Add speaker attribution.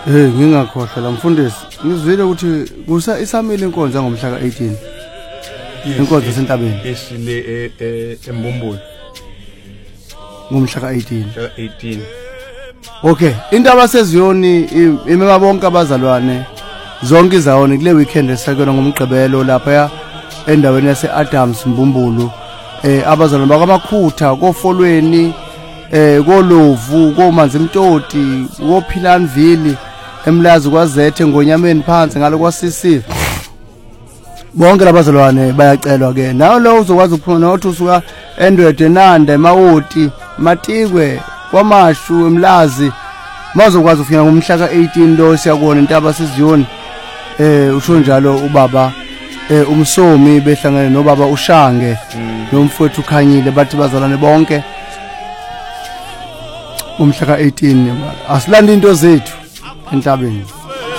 Speaker 1: Ngingakhohlwa la mfundisi. Ngizwile ukuthi isamile inkonzo ngomhla ka-18. Inkonzo sentabeni.
Speaker 2: Esile eMbumbulu.
Speaker 1: Ngomhla ka-18.
Speaker 2: 18.
Speaker 1: Okay, indaba seziyoni imema bonke abazalwane zonke izawoni kule weekend esekelwa ngomgqibelo lapha endaweni yase Adams Mbumbulu. Abazalwane bakamakhutha kofolweni kolovu komanzi Mtoti koPhilanville eMlazi kwaZethe ngonyameni phansi ngalo kwaSisi bonke labazalwane bayacelwa ke nawo lo uzokwazi ukuphuma uthi usuka eNdwede Nanda eMawoti Matikwe kwaMashu eMlazi mazokwazi ukufika ngomhla ka-18 lo siyakubona intaba seziyoni usho njalo ubaba umsomi behlangene nobaba uShange nomfowethu uKhanyile bathi bazalwane bonke umhla ka-18 asilanda into zethu entabeni.